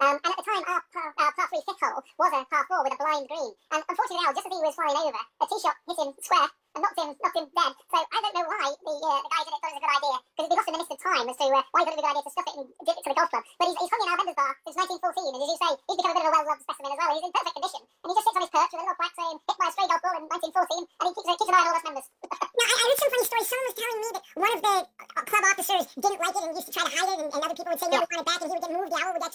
And at the time, our par 3 fifth hole was a par 4 with a blind green. And unfortunately, Al, just as he was flying over, a tee shot hit him square and knocked him dead. So I don't know why the guy did it, thought it was a good idea, because it'd be lost in the mist of time as to why he thought it was a good idea to stuff it and dip it to the golf club. But he's hung in Al Bender's bar since 1914, and as you say, he's become a bit of a well-loved specimen as well. He's in perfect condition, and he just sits on his perch with a little quack saying, hit by a stray golf ball in 1914, and he keeps an eye on all us members. Now, I heard some funny stories. Someone was telling me that one of the club officers didn't like it and used to try to hide it, and other people would say, no, we want it back, and he would get moved. The owl would actually